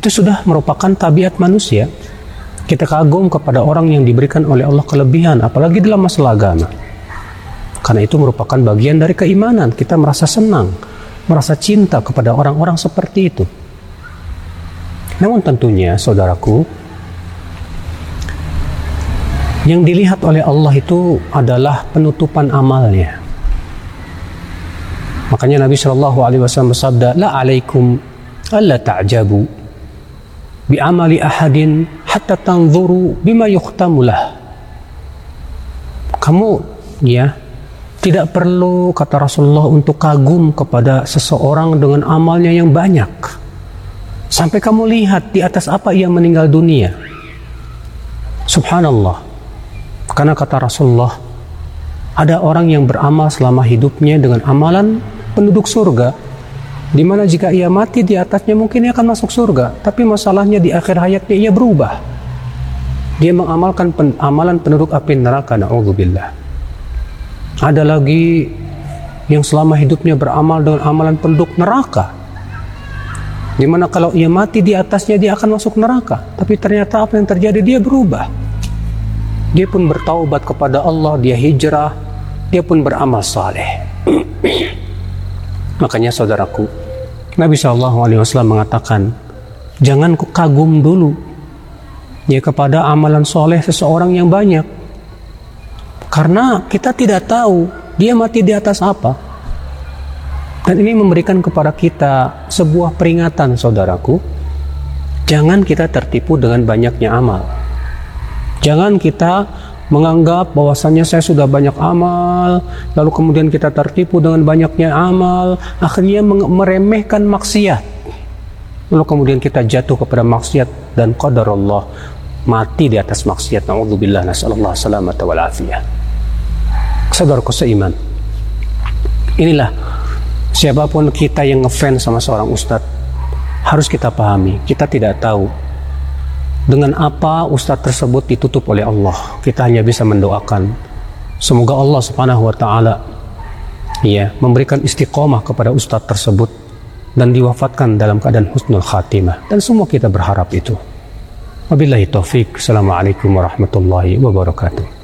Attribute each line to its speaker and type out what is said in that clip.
Speaker 1: Itu sudah merupakan tabiat manusia. Kita kagum kepada orang yang diberikan oleh Allah kelebihan, apalagi dalam masalah agama. Karena itu merupakan bagian dari keimanan. Kita merasa senang, merasa cinta kepada orang-orang seperti itu. Namun tentunya, saudaraku, yang dilihat oleh Allah itu adalah penutupan amalnya. Makanya Nabi SAW bersabda, la alaikum alla ta'jabu bi amali ahadin hatta tanzuru bima yukhtamulah. Kamu tidak perlu, kata Rasulullah, untuk kagum kepada seseorang dengan amalnya yang banyak sampai kamu lihat di atas apa ia meninggal dunia. Subhanallah. Karena kata Rasulullah, ada orang yang beramal selama hidupnya dengan amalan penduduk surga, di mana jika ia mati di atasnya mungkin ia akan masuk surga, tapi masalahnya di akhir hayatnya ia berubah. Dia mengamalkan amalan penduduk api neraka, na'udzubillah. Ada lagi yang selama hidupnya beramal dengan amalan penduduk neraka, di mana kalau ia mati di atasnya dia akan masuk neraka, tapi ternyata apa yang terjadi, dia berubah. Dia pun bertaubat kepada Allah, dia hijrah, dia pun beramal saleh. Makanya saudaraku, Nabi SAW mengatakan, jangan kagum dulu kepada amalan soleh seseorang yang banyak, karena kita tidak tahu dia mati di atas apa. Dan ini memberikan kepada kita sebuah peringatan, saudaraku. Jangan kita tertipu dengan banyaknya amal. Jangan kita menganggap bahwasannya saya sudah banyak amal, lalu kemudian kita tertipu dengan banyaknya amal, akhirnya meremehkan maksiat. Lalu kemudian kita jatuh kepada maksiat dan qadarullah mati di atas maksiat. Na'udzubillah, nasallallahu salamata wal afiyah. Saudaraku seiman, inilah siapapun kita yang ngefans sama seorang ustadz, harus kita pahami, kita tidak tahu dengan apa ustadz tersebut ditutup oleh Allah. Kita hanya bisa mendoakan semoga Allah Subhanahu wa taala memberikan istiqomah kepada ustadz tersebut dan diwafatkan dalam keadaan husnul khatimah, dan semua kita berharap itu. Wabillahi taufik. Assalamualaikum warahmatullahi wabarakatuh.